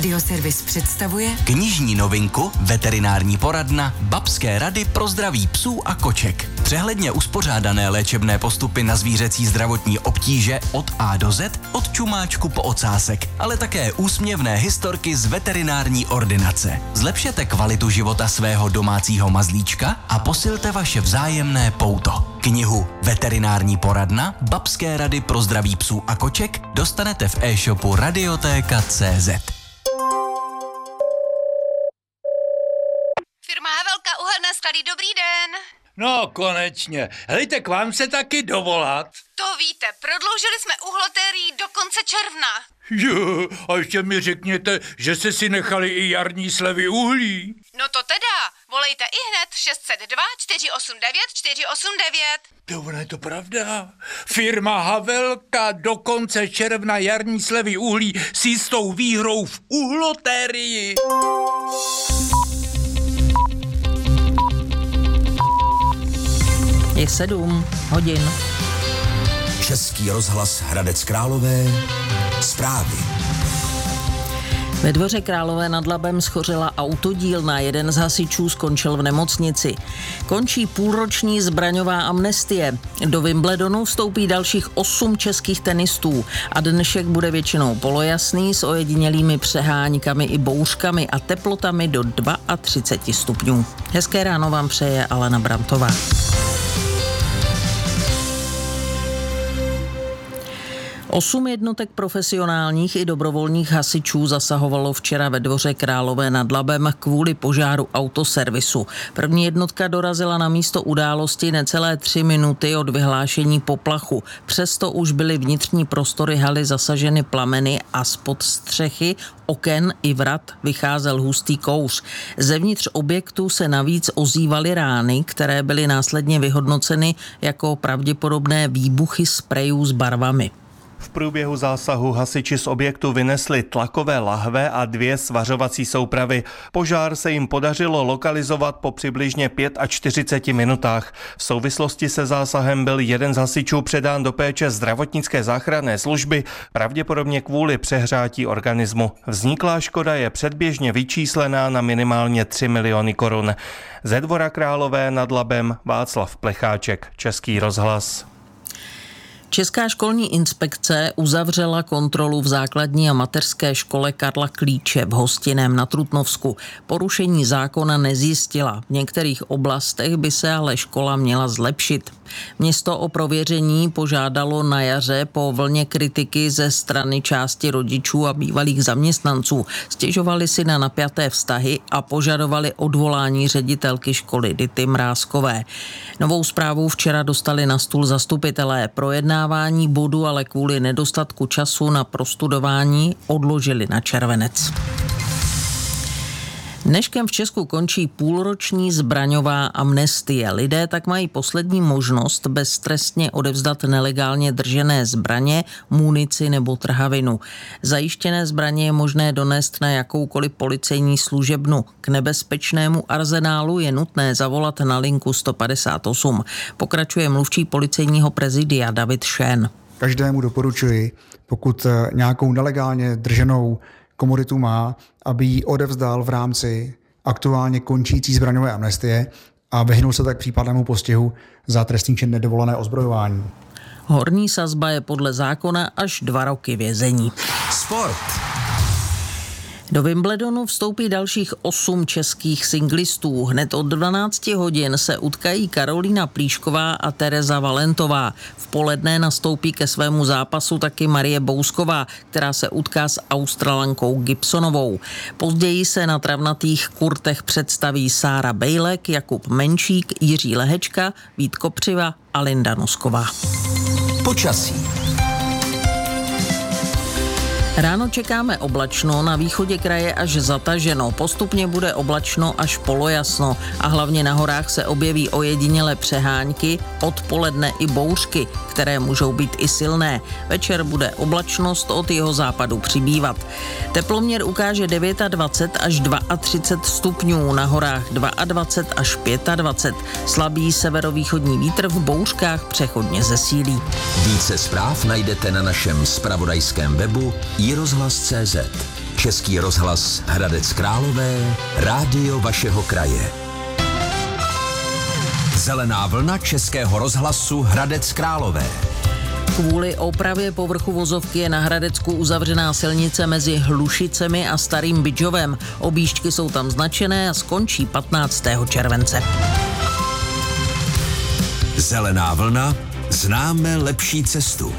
Radioservis představuje knižní novinku Veterinární poradna Babské rady pro zdraví psů a koček. Přehledně uspořádané léčebné postupy na zvířecí zdravotní obtíže od A do Z, od čumáčku po ocásek, ale také úsměvné historky z veterinární ordinace. Zlepšete kvalitu života svého domácího mazlíčka a posilte vaše vzájemné pouto. Knihu Veterinární poradna Babské rady pro zdraví psů a koček dostanete v e-shopu Radiotéka.cz. Firma Havelka, uhelné sklady, dobrý den. No, konečně. Helejte, k vám se taky dovolat. To víte, prodloužili jsme uhlotérii do konce června. Jo, a ještě mi řekněte, že jste si nechali i jarní slevy uhlí. No to teda, volejte ihned 602 489 489. To ono je to pravda. Firma Havelka do konce června jarní slevy uhlí s jistou výhrou v uhlotérii. Je 7 hodin. Český rozhlas Hradec Králové. Zprávy. Ve Dvoře Králové nad Labem schořela autodílna, jeden z hasičů skončil v nemocnici. Končí půlroční zbraňová amnestie. Do Wimbledonu vstoupí dalších 8 českých tenistů a dnešek bude většinou polojasný s ojedinělými přeháňkami i bouřkami a teplotami do 32 stupňů. Hezké ráno vám přeje Alena Brantová. 8 jednotek profesionálních i dobrovolných hasičů zasahovalo včera ve Dvoře Králové nad Labem kvůli požáru autoservisu. První jednotka dorazila na místo události necelé 3 minuty od vyhlášení poplachu. Přesto už byly vnitřní prostory haly zasaženy plameny a spod střechy, oken i vrat vycházel hustý kouř. Zevnitř objektu se navíc ozývaly rány, které byly následně vyhodnoceny jako pravděpodobné výbuchy sprejů s barvami. V průběhu zásahu hasiči z objektu vynesli tlakové lahve a 2 svařovací soupravy. Požár se jim podařilo lokalizovat po přibližně 45 minutách. V souvislosti se zásahem byl jeden z hasičů předán do péče zdravotnické záchranné služby, pravděpodobně kvůli přehřátí organismu. Vzniklá škoda je předběžně vyčíslená na minimálně 3 miliony korun. Ze Dvora Králové nad Labem Václav Plecháček, Český rozhlas. Česká školní inspekce uzavřela kontrolu v základní a mateřské škole Karla Klíče v Hostinném na Trutnovsku. Porušení zákona nezjistila. V některých oblastech by se ale škola měla zlepšit. Město o prověření požádalo na jaře po vlně kritiky ze strany části rodičů a bývalých zaměstnanců. Stěžovali si na napjaté vztahy a požadovali odvolání ředitelky školy Dity Mrázkové. Novou zprávu včera dostali na stůl zastupitelé. Projednávání bodu ale kvůli nedostatku času na prostudování odložili na červenec. Dneškem v Česku končí půlroční zbraňová amnestie. Lidé tak mají poslední možnost beztrestně odevzdat nelegálně držené zbraně, munici nebo trhavinu. Zajištěné zbraně je možné donést na jakoukoliv policejní služebnu. K nebezpečnému arzenálu je nutné zavolat na linku 158. Pokračuje mluvčí policejního prezidia David Šén. Každému doporučuji, pokud nějakou nelegálně drženou komoditu má, aby ji odevzdal v rámci aktuálně končící zbraňové amnestie a vyhnul se tak případnému postihu za trestný čin nedovolené ozbrojování. Horní sazba je podle zákona až 2 roky vězení. Sport. Do Wimbledonu vstoupí dalších 8 českých singlistů. Hned od 12 hodin se utkají Karolína Plíšková a Tereza Valentová. V poledne nastoupí ke svému zápasu taky Marie Bousková, která se utká s Australankou Gibsonovou. Později se na travnatých kurtech představí Sára Bejlek, Jakub Menšík, Jiří Lehečka, Vít Kopřiva a Linda Nosková. Počasí. Ráno čekáme oblačno, na východě kraje až zataženo, postupně bude oblačno až polojasno a hlavně na horách se objeví ojedinělé přeháňky, odpoledne i bouřky, které můžou být i silné. Večer bude oblačnost od jihozápadu přibývat. Teploměr ukáže 29 až 32 stupňů, na horách 22 až 25. Slabý severovýchodní vítr v bouřkách přechodně zesílí. Více zpráv najdete na našem zpravodajském webu iRozhlas.cz. Český rozhlas Hradec Králové, rádio vašeho kraje. Zelená vlna Českého rozhlasu Hradec Králové. Kvůli opravě povrchu vozovky je na Hradecku uzavřená silnice mezi Hlušicemi a Starým Bydžovem. Objížďky jsou tam značené a skončí 15. července. Zelená vlna, známe lepší cestu.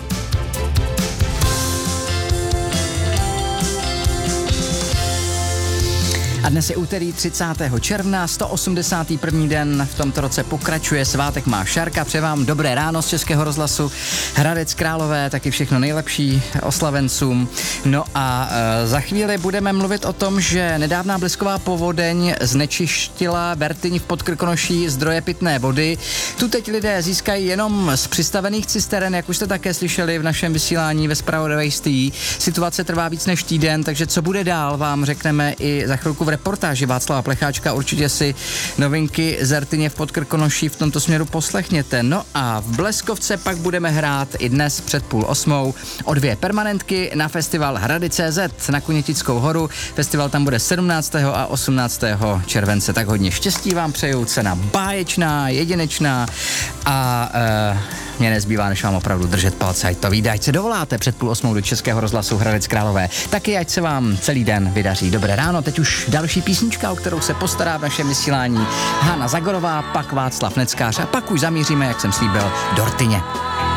A dnes je úterý 30. června, 181. den v tomto roce pokračuje, svátek má Šárka, přeji vám dobré ráno z Českého rozhlasu Hradec Králové, taky všechno nejlepší oslavencům. No a za chvíli budeme mluvit o tom, že nedávná blesková povodeň znečištila Vertyň v Podkrkonoší zdroje pitné vody. Tu teď lidé získají jenom z přistavených cisteren, jak už jste také slyšeli v našem vysílání ve zpravodajství. Situace trvá víc než týden, takže co bude dál, vám řekneme i za chvilku v reportáži Václava Plecháčka. Určitě si novinky z Vertyně v Podkrkonoší v tomto směru poslechněte. No a v Bleskovce pak budeme hrát i dnes před 7:30 o 2 permanentky na festival Hrady.cz na Kunětickou horu. Festival tam bude 17. a 18. července. Tak hodně štěstí vám přeju, cena báječná, jedinečná a mě nezbývá, než vám opravdu držet palce, ať to vyjde, ať se dovoláte před 7:30 do Českého rozhlasu Hradec Králové. Taky ať se vám celý den vydaří. Dobré ráno, teď už další písnička, o kterou se postará v našem vysílání Hana Zagorová, pak Václav Neckář a pak už zamíříme, jak jsem slíbil, do Rtyně.